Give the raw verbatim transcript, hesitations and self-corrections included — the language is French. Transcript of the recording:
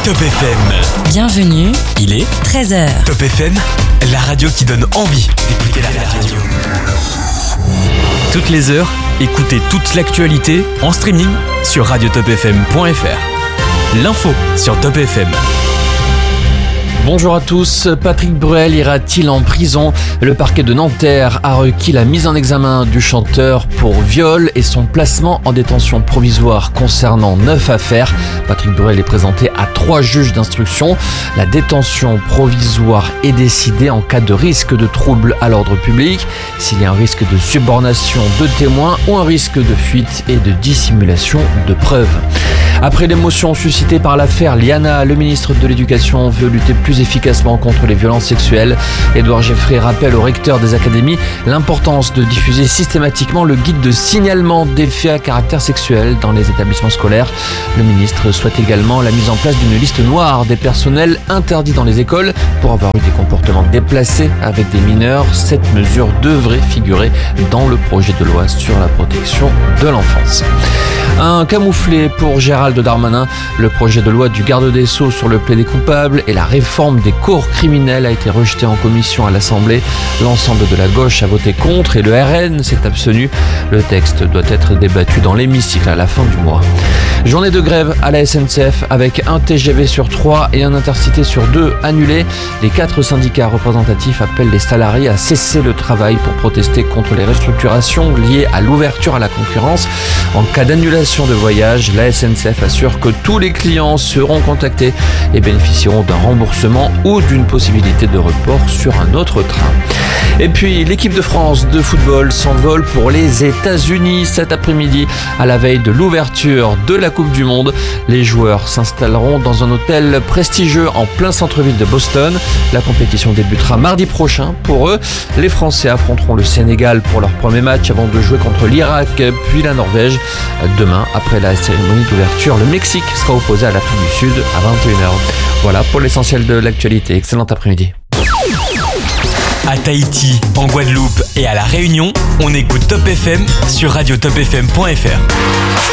Top F M. Bienvenue, Il est treize heures. Top F M, la radio qui donne envie d'écouter la radio. Toutes les heures, écoutez toute l'actualité en streaming sur radio top f m point f r. L'info sur Top F M. Bonjour à tous, Patrick Bruel ira-t-il en prison ? Le parquet de Nanterre a requis la mise en examen du chanteur pour viol et son placement en détention provisoire concernant neuf affaires. Patrick Bruel est présenté à trois juges d'instruction. La détention provisoire est décidée en cas de risque de trouble à l'ordre public, s'il y a un risque de subornation de témoins ou un risque de fuite et de dissimulation de preuves. Après l'émotion suscitée par l'affaire Liana, le ministre de l'Éducation veut lutter plus efficacement contre les violences sexuelles. Édouard Geoffrey rappelle aux recteurs des académies l'importance de diffuser systématiquement le guide de signalement des faits à caractère sexuel dans les établissements scolaires. Le ministre souhaite également la mise en place d'une liste noire des personnels interdits dans les écoles pour avoir eu des comportements déplacés avec des mineurs. Cette mesure devrait figurer dans le projet de loi sur la protection de l'enfance. Un camouflet pour Gérald Darmanin. Le projet de loi du garde des Sceaux sur le plaidé coupable et la réforme des cours criminelles a été rejeté en commission à l'Assemblée. L'ensemble de la gauche a voté contre et le R N s'est abstenu. Le texte doit être débattu dans l'hémicycle à la fin du mois. Journée de grève à la S N C F avec un T G V sur trois et un Intercité sur deux annulés. Les quatre syndicats représentatifs appellent les salariés à cesser le travail pour protester contre les restructurations liées à l'ouverture à la concurrence. En cas d'annulation de voyage, la S N C F assure que tous les clients seront contactés et bénéficieront d'un remboursement ou d'une possibilité de report sur un autre train. Et puis, l'équipe de France de football s'envole pour les États-Unis cet après-midi à la veille de l'ouverture de la Coupe du Monde. Les joueurs s'installeront dans un hôtel prestigieux en plein centre-ville de Boston. La compétition débutera mardi prochain pour eux. Les Français affronteront le Sénégal pour leur premier match avant de jouer contre l'Irak puis la Norvège. Demain, après la cérémonie d'ouverture, le Mexique sera opposé à l'Afrique du Sud à vingt et une heures. Voilà pour l'essentiel de l'actualité. Excellent après-midi. À Tahiti, en Guadeloupe et à La Réunion, on écoute Top F M sur radio top f m point f r.